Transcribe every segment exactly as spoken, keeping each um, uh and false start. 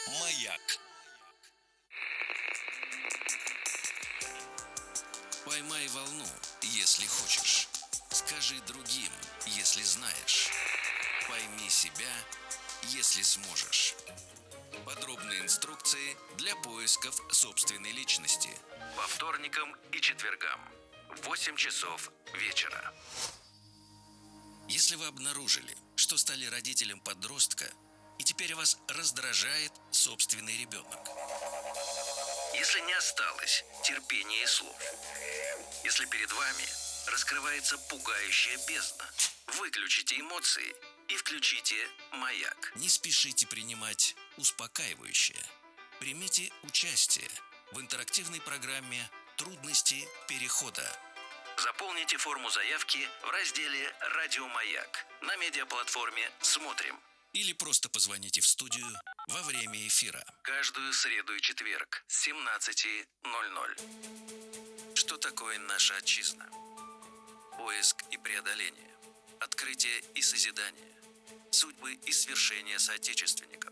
Маяк. Поймай волну, если хочешь. Скажи другим, если знаешь. Пойми себя, если сможешь. Подробные инструкции для поисков собственной личности. По вторникам и четвергам в восемь часов вечера. Если вы обнаружили, что стали родителем подростка, и теперь вас раздражает собственный ребенок. Если не осталось терпения и слов. Если перед вами раскрывается пугающая бездна, выключите эмоции и включите маяк. Не спешите принимать успокаивающее. Примите участие в интерактивной программе «Трудности перехода». Заполните форму заявки в разделе «Радио Маяк» на медиаплатформе «Смотрим». Или просто позвоните в студию во время эфира. Каждую среду и четверг с семнадцати ноль-ноль. Что такое наша отчизна? Поиск и преодоление. Открытие и созидание. Судьбы и свершения соотечественников.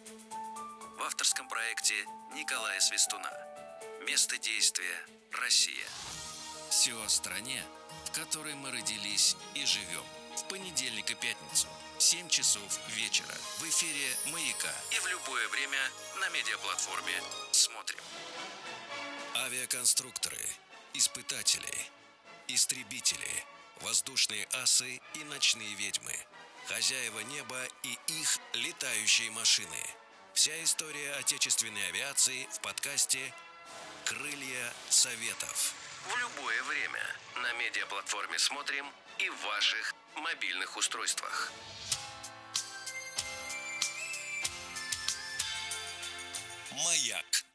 В авторском проекте Николая Свистуна. Место действия – Россия. Все о стране, в которой мы родились и живем. В понедельник и пятницу, семь часов вечера, в эфире «Маяка» и в любое время на медиаплатформе «Смотрим». Авиаконструкторы, испытатели, истребители, воздушные асы и ночные ведьмы, хозяева неба и их летающие машины. Вся история отечественной авиации в подкасте «Крылья Советов». В любое время на медиаплатформе «Смотрим» и в ваших мобильных устройствах. Маяк.